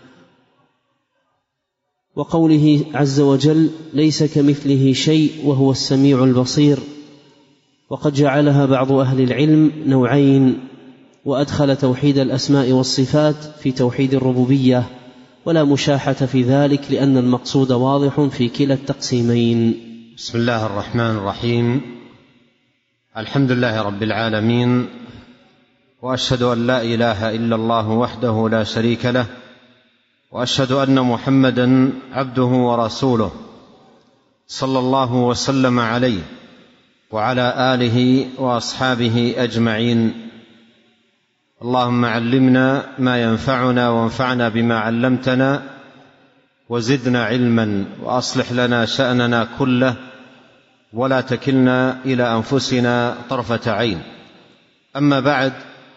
وقوله عز وجل: ليس كمثله شيء وهو السميع البصير. وقد جعلها بعض أهل العلم نوعين، وأدخل توحيد الأسماء والصفات في توحيد الربوبية، ولا مشاحة في ذلك لأن المقصود واضح في كلا التقسيمين. بسم الله الرحمن الرحيم. الحمد لله رب العالمين، وأشهد أن لا إله إلا الله وحده لا شريك له، وأشهد أن محمدا عبده ورسوله صلى الله وسلم عليه وعلى آله وأصحابه أجمعين. اللهم علمنا ما ينفعنا وانفعنا بما علمتنا، وزدنا علما، وأصلح لنا شأننا كله، ولا تكلنا إلى أنفسنا طرفة عين. أما بعد،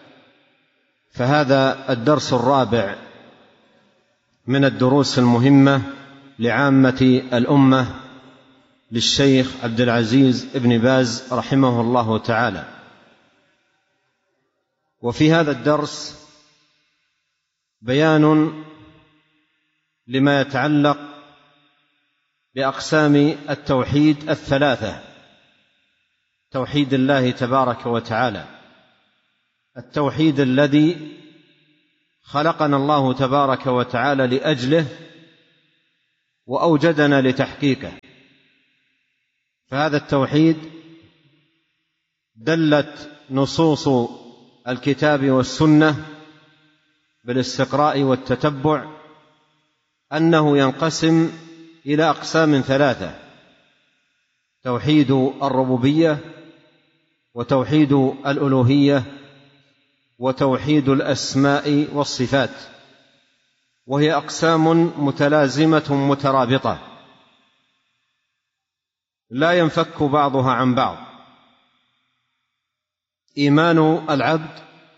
فهذا الدرس الرابع من الدروس المهمة لعامة الأمة للشيخ عبد العزيز بن باز رحمه الله تعالى. وفي هذا الدرس بيان لما يتعلق بأقسام التوحيد الثلاثة: توحيد الله تبارك وتعالى، التوحيد الذي خلقنا الله تبارك وتعالى لأجله وأوجدنا لتحقيقه. فهذا التوحيد دلت نصوص الكتاب والسنة بالاستقراء والتتبع أنه ينقسم إلى أقسام ثلاثة: توحيد الربوبية، وتوحيد الألوهية، وتوحيد الأسماء والصفات، وهي أقسام متلازمة مترابطة لا ينفك بعضها عن بعض. إيمان العبد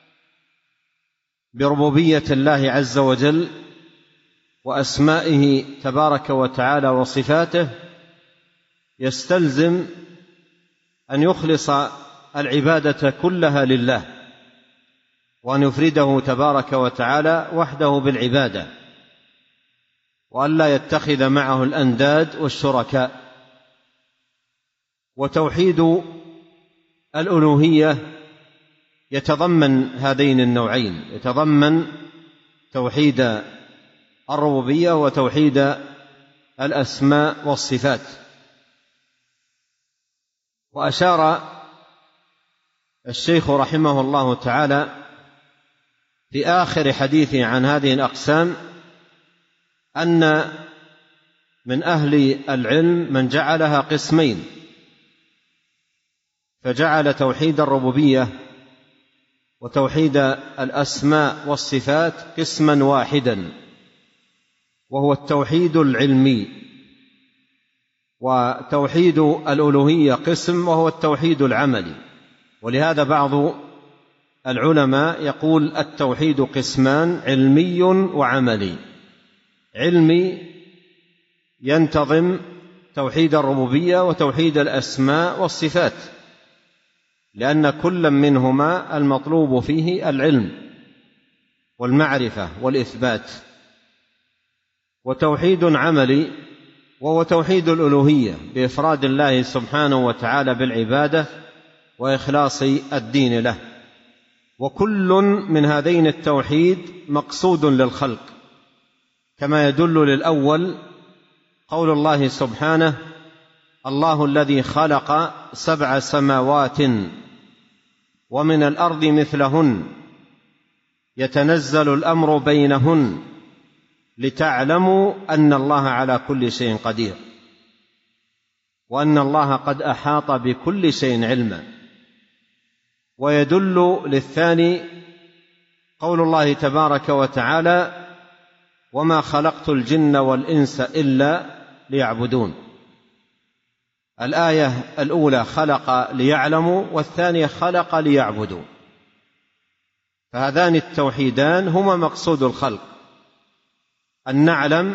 بربوبية الله عز وجل وأسمائه تبارك وتعالى وصفاته يستلزم أن يخلص العبادة كلها لله، وأن يفرده تبارك وتعالى وحده بالعبادة، وأن لا يتخذ معه الأنداد والشركاء. وتوحيد الألوهية يتضمن هذين النوعين، يتضمن توحيد الربوبية وتوحيد الأسماء والصفات. وأشار الشيخ رحمه الله تعالى في آخر حديثه عن هذه الأقسام أن من أهل العلم من جعلها قسمين، فجعل توحيد الربوبية وتوحيد الأسماء والصفات قسما واحدا، وهو التوحيد العلمي، وتوحيد الألوهية قسم وهو التوحيد العملي. ولهذا بعض العلماء يقول التوحيد قسمان: علمي وعملي. علمي ينتظم توحيد الربوبية وتوحيد الأسماء والصفات، لأن كل منهما المطلوب فيه العلم والمعرفة والإثبات. وتوحيد عملي وهو توحيد الألوهية بإفراد الله سبحانه وتعالى بالعبادة وإخلاص الدين له. وكل من هذين التوحيد مقصود للخلق، كما يدل للأول قول الله سبحانه: الله الذي خلق 7 سماوات ومن الأرض مثلهن يتنزل الأمر بينهن لتعلموا أن الله على كل شيء قدير وأن الله قد أحاط بكل شيء علما. ويدل للثاني قول الله تبارك وتعالى: وما خلقت الجن والإنس إلا ليعبدون. الآية الأولى خلق ليعلموا، والثانية خلق ليعبدوا. فهذان التوحيدان هما مقصود الخلق: أن نعلم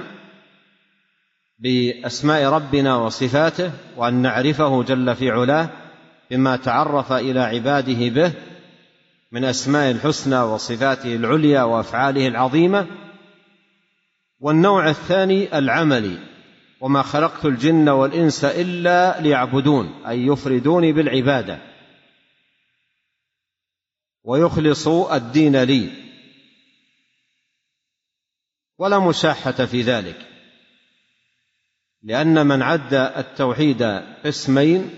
بأسماء ربنا وصفاته، وأن نعرفه جل في علاه بما تعرف إلى عباده به من أسماء الحسنى وصفاته العليا وأفعاله العظيمة. والنوع الثاني العملي: وما خلقت الجن والإنس إلا ليعبدون، أي يفردوني بالعبادة ويخلصوا الدين لي، ولا مشاحة في ذلك، لأن من عد التوحيد قسمين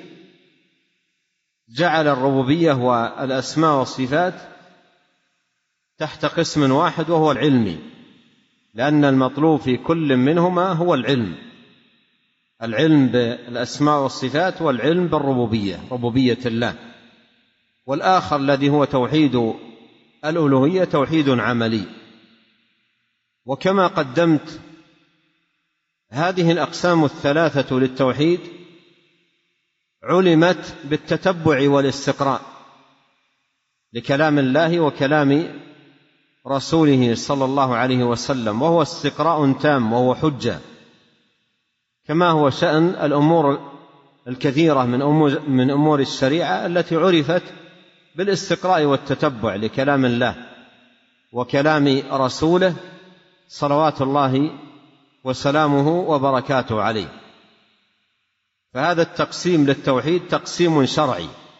جعل الربوبية والأسماء والصفات تحت قسم واحد وهو العلمي، لأن المطلوب في كل منهما هو العلم بالأسماء والصفات والعلم بالربوبية، ربوبية الله. والآخر الذي هو توحيد الألوهية توحيد عملي. وكما قدمت هذه الأقسام الثلاثة للتوحيد علمت بالتتبع والاستقراء لكلام الله وكلام رسوله صلى الله عليه وسلم، وهو استقراء تام وهو حجة، كما هو شأن الأمور الكثيرة من أمور الشريعة التي عرفت بالاستقراء والتتبع لكلام الله وكلام رسوله صلوات الله وسلامه وبركاته عليه. فهذا التقسيم للتوحيد تقسيم شرعي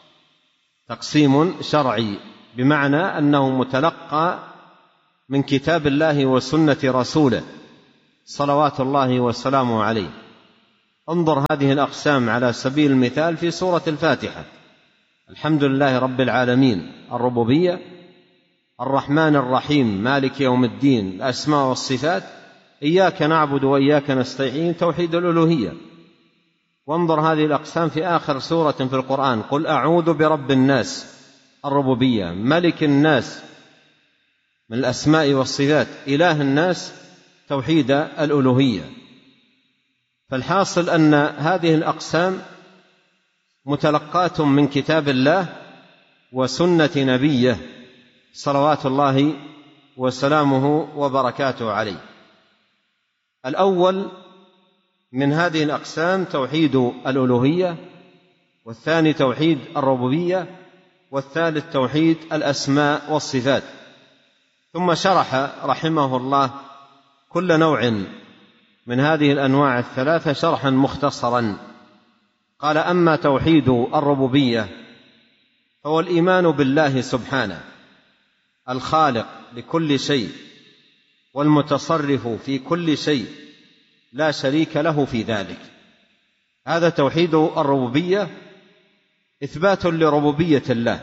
تقسيم شرعي، بمعنى أنه متلقى من كتاب الله وسنة رسوله صلوات الله وسلامه عليه. انظر هذه الأقسام على سبيل المثال في سورة الفاتحة: الحمد لله رب العالمين، الربوبية، الرحمن الرحيم، مالك يوم الدين، الأسماء والصفات، إياك نعبد وإياك نستعين، توحيد الألوهية. وانظر هذه الأقسام في آخر سورة في القرآن: قل أعوذ برب الناس، الربوبية، ملك الناس من الأسماء والصفات، إله الناس، توحيد الألوهية. فالحاصل أن هذه الأقسام متلقاة من كتاب الله وسنة نبيه صلوات الله وسلامه وبركاته عليه. الأول من هذه الأقسام توحيد الألوهية، والثاني توحيد الربوبية، والثالث توحيد الأسماء والصفات. ثم شرح رحمه الله كل نوع من هذه الأنواع الثلاثة شرحا مختصرا. قال: أما توحيد الربوبية فهو الإيمان بالله سبحانه الخالق لكل شيء والمتصرف في كل شيء لا شريك له في ذلك. هذا توحيد الربوبية، إثبات لربوبية الله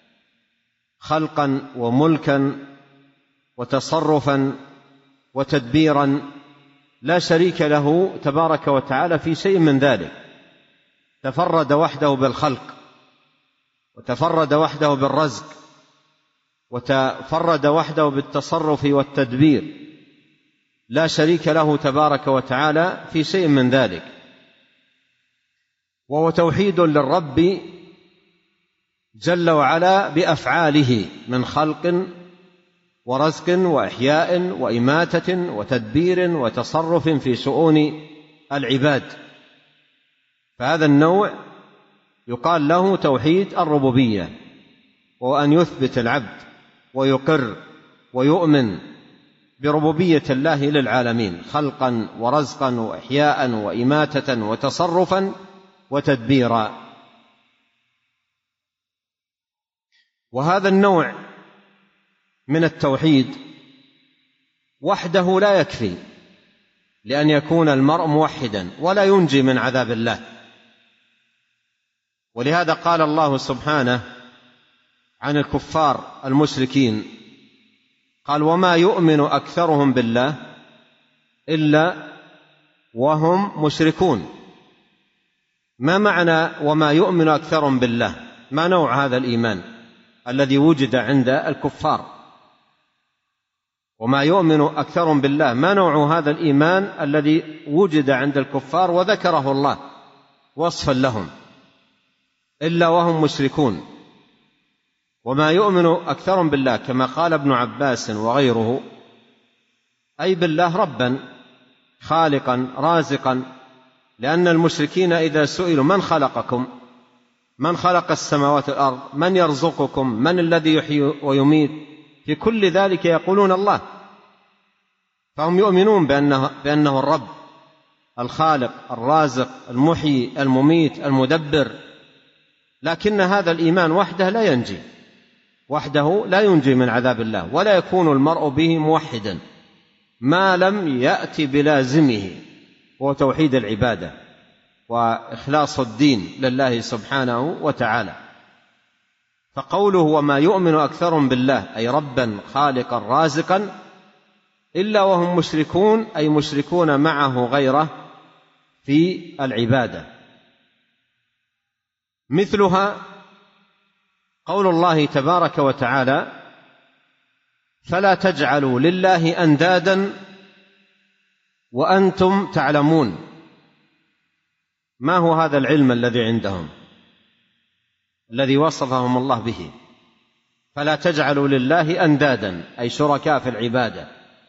خلقا وملكا وتصرفا وتدبيرا، لا شريك له تبارك وتعالى في شيء من ذلك. تفرد وحده بالخلق، وتفرد وحده بالرزق، وتفرد وحده بالتصرف والتدبير، لا شريك له تبارك وتعالى في شيء من ذلك. وهو توحيد للرب جل وعلا بأفعاله من خلق ورزق وإحياء وإماتة وتدبير وتصرف في شؤون العباد. فهذا النوع يقال له توحيد الربوبية، وهو أن يثبت العبد ويقر ويؤمن بربوبية الله للعالمين خلقا ورزقا وإحياء وإماتة وتصرفا وتدبيرا. وهذا النوع من التوحيد وحده لا يكفي لأن يكون المرء موحدا، ولا ينجي من عذاب الله. ولهذا قال الله سبحانه عن الكفار المشركين، قال: وما يؤمن أكثرهم بالله إلا وهم مشركون. ما معنى وما يؤمن أكثرهم بالله؟ ما نوع هذا الإيمان الذي وجد عند الكفار؟ وما يؤمن أكثرهم بالله، ما نوع هذا الإيمان الذي وجد عند الكفار وذكره الله وصفا لهم؟ إلا وهم مشركون. وما يؤمن أكثرهم بالله كما قال ابن عباس وغيره، أي بالله ربا خالقا رازقا، لأن المشركين إذا سئلوا: من خلقكم؟ من خلق السماوات والأرض؟ من يرزقكم؟ من الذي يحيي ويميت؟ في كل ذلك يقولون الله. فهم يؤمنون بأنه الرب الخالق الرازق المحيي المميت المدبر. لكن هذا الإيمان وحده لا ينجي، وحده لا ينجي من عذاب الله، ولا يكون المرء به موحدا ما لم يأتي بلازمه، وهو توحيد العبادة وإخلاص الدين لله سبحانه وتعالى. فقوله وما يؤمن أكثرهم بالله أي ربا خالقا رازقا إلا وهم مشركون، أي مشركون معه غيره في العبادة. مثلها قول الله تبارك وتعالى: فلا تجعلوا لله أندادا وأنتم تعلمون. ما هو هذا العلم الذي عندهم الذي وصفهم الله به؟ فلا تجعلوا لله أندادا أي شركاء في العبادة،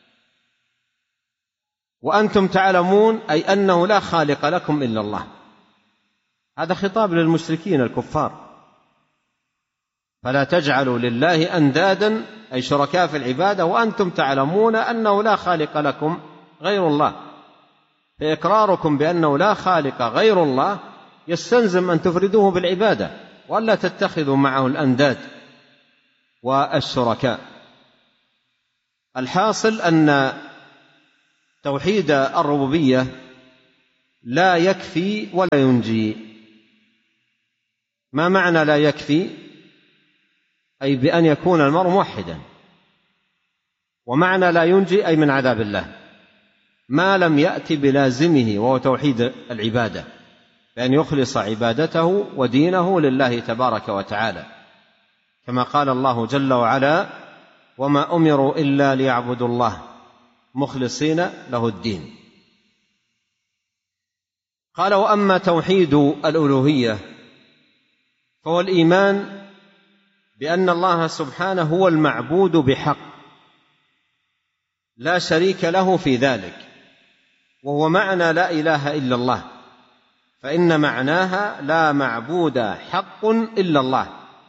وأنتم تعلمون أي أنه لا خالق لكم إلا الله. هذا خطاب للمشركين الكفار. فلا تجعلوا لله أندادا أي شركاء في العبادة وأنتم تعلمون أنه لا خالق لكم غير الله. فإقراركم بأنه لا خالق غير الله يستلزم أن تفردوه بالعبادة وألا تتخذوا معه الأنداد والشركاء. الحاصل أن توحيد الربوبية لا يكفي ولا ينجي. ما معنى لا يكفي؟ أي بأن يكون المرء موحدا، ومعنى لا ينجي أي من عذاب الله، ما لم يأتي بلازمه وهو توحيد العبادة، بأن يخلص عبادته ودينه لله تبارك وتعالى، كما قال الله جل وعلا: وما أمروا إلا ليعبدوا الله مخلصين له الدين. قال: وأما توحيد الألوهية فهو الإيمان بأن الله سبحانه هو المعبود بحق لا شريك له في ذلك، وهو معنى لا إله إلا الله، فإن معناها لا معبود حق إلا الله.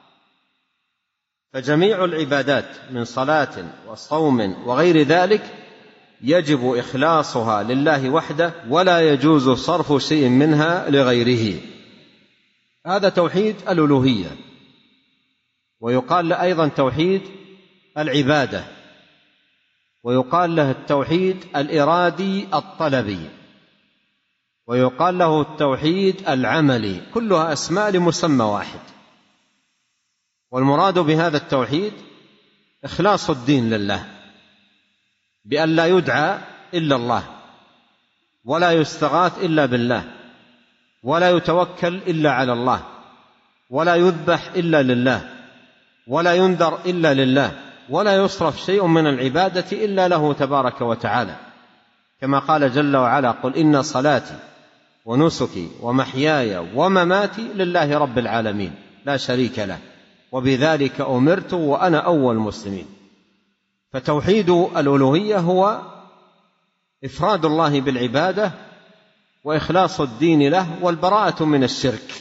فجميع العبادات من صلاة وصوم وغير ذلك يجب إخلاصها لله وحده، ولا يجوز صرف شيء منها لغيره. هذا توحيد الألوهية. ويقال له أيضا توحيد العبادة، ويقال له التوحيد الإرادي الطلبي، ويقال له التوحيد العملي، كلها أسماء لمسمى واحد. والمراد بهذا التوحيد إخلاص الدين لله، بأن لا يدعى إلا الله، ولا يستغاث إلا بالله، ولا يتوكل إلا على الله، ولا يذبح إلا لله، ولا ينذر إلا لله، ولا يصرف شيء من العبادة إلا له تبارك وتعالى، كما قال جل وعلا: قل إن صلاتي ونسكي ومحياي ومماتي لله رب العالمين لا شريك له وبذلك أمرت وأنا أول المسلمين. فتوحيد الألوهية هو إفراد الله بالعبادة وإخلاص الدين له والبراءة من الشرك.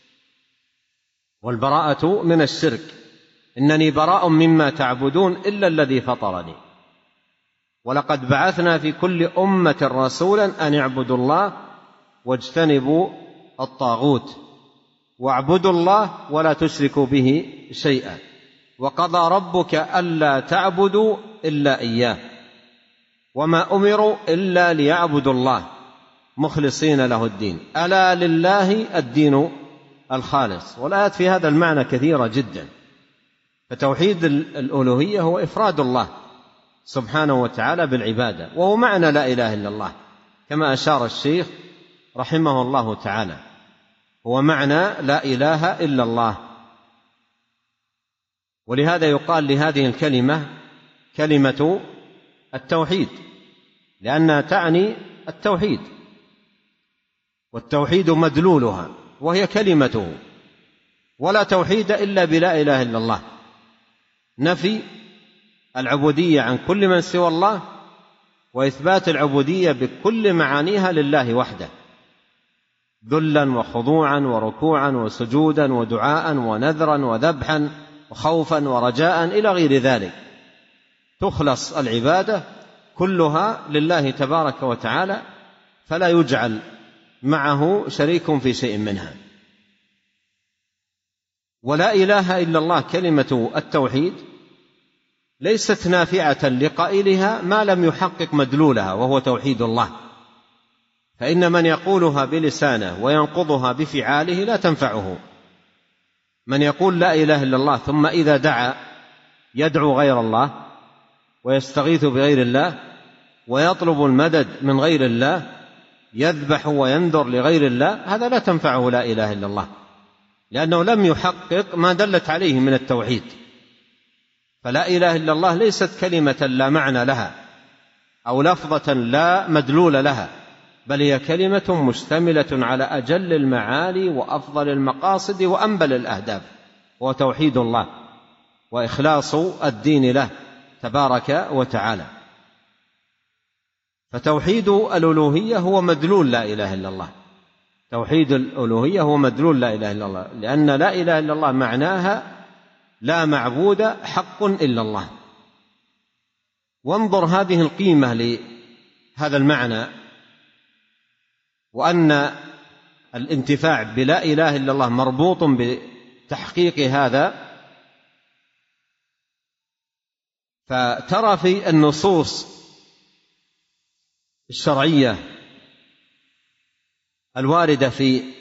والبراءة من الشرك، إنني براء مما تعبدون إلا الذي فطرني. ولقد بعثنا في كل أمة رسولا أن اعبدوا الله واجتنبوا الطاغوت واعبدوا الله ولا تشركوا به شيئا، وقضى ربك ألا تعبدوا إلا إياه وما أمروا إلا ليعبدوا الله مخلصين له الدين ألا لله الدين الخالص. والآيات في هذا المعنى كثيرة جدا. فتوحيد الألوهية هو إفراد الله سبحانه وتعالى بالعبادة، وهو معنى لا إله إلا الله، كما أشار الشيخ رحمه الله تعالى، هو معنى لا إله إلا الله. ولهذا يقال لهذه الكلمة كلمة التوحيد، لأنها تعني التوحيد، والتوحيد مدلولها وهي كلمته. ولا توحيد إلا بلا إله إلا الله، نفي العبودية عن كل من سوى الله، وإثبات العبودية بكل معانيها لله وحده، ذلا وخضوعا وركوعا وسجودا ودعاء ونذرا وذبحا وخوفا ورجاء إلى غير ذلك. تخلص العبادة كلها لله تبارك وتعالى، فلا يجعل معه شريك في شيء منها. ولا إله إلا الله كلمة التوحيد ليست نافعة لقائلها ما لم يحقق مدلولها وهو توحيد الله، فإن من يقولها بلسانه وينقضها بفعاله لا تنفعه. من يقول لا إله إلا الله ثم إذا دعا يدعو غير الله ويستغيث بغير الله ويطلب المدد من غير الله، يذبح وينذر لغير الله، هذا لا تنفعه لا إله إلا الله، لأنه لم يحقق ما دلت عليه من التوحيد. فلا إله إلا الله ليست كلمة لا معنى لها أو لفظة لا مدلول لها، بل هي كلمة مشتملة على أجل المعاني وأفضل المقاصد وأنبل الأهداف، وهو توحيد الله وإخلاص الدين له تبارك وتعالى. فتوحيد الألوهية هو مدلول لا إله إلا الله، توحيد الألوهية هو مدلول لا إله إلا الله، لأن لا إله إلا الله معناها لا معبود حق إلا الله. وانظر هذه القيمة لهذا المعنى، وأن الانتفاع بلا إله إلا الله مربوط تحقيق هذا، فترى في النصوص الشرعية الواردة في